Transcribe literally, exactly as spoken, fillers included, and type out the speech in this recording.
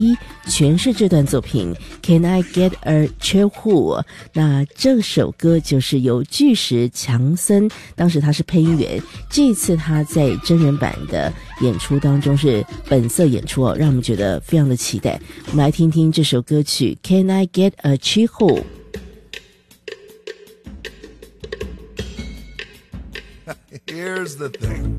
一诠释这段作品 Can I Get a Chair？ 那这首歌就是由巨石强森，当时他是配音员，这次他在真人版的演出当中是本色演出哦，让我们觉得非常的期待。我们来听听这首歌曲 Can I Get a Chair？ Here's the thing.